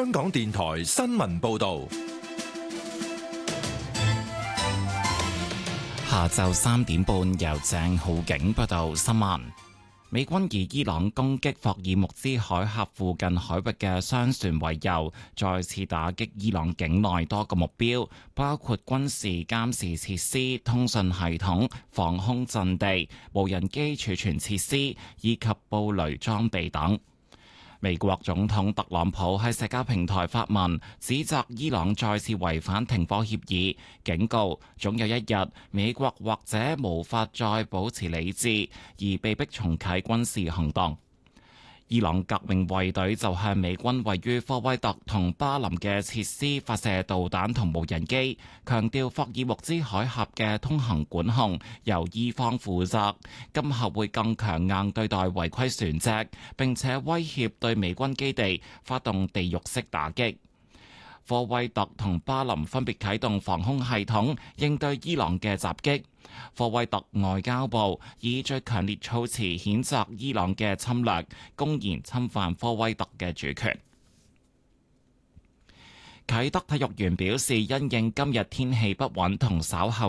香港電台新聞報道。 下晝3點半，由鄭浩景報道新聞。美軍以伊朗攻擊霍爾木茲海峽附近海域嘅商船為由，再次打擊伊朗境內多個目標，包括軍事監視設施、通訊系統、防空陣地、無人機儲存設施以及布雷裝備等。美國總統特朗普喺社交平台發文，指責伊朗再次違反停火協議，警告總有一日美國或者無法再保持理智，而被迫重啟軍事行動。伊朗革命衛隊就向美軍位於科威特同巴林嘅設施發射導彈同無人機，強調霍爾木茲海峽嘅通行管控由伊方負責，今後會更強硬對待違規船隻，並且威脅對美軍基地發動地獄式打擊。科威特同巴林分別啟動防空系統應對伊朗嘅襲擊。科威特外交部以最強烈措辭譴責伊朗嘅侵略，公然侵犯科威特嘅主權。啟德體育園表示，因應今日天氣不穩同稍後